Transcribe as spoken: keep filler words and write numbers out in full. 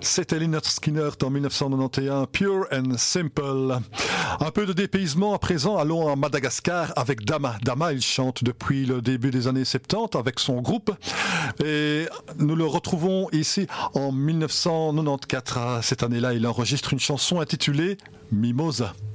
C'était Lynyrd Skynyrd en dix-neuf cent quatre-vingt-onze, Pure and Simple. Un peu de dépaysement à présent, allons à Madagascar avec Dama. Dama, il chante depuis le début des années soixante-dix avec son groupe et nous le retrouvons ici en dix-neuf cent quatre-vingt-quatorze. Cette année-là, il enregistre une chanson intitulée Mimosa.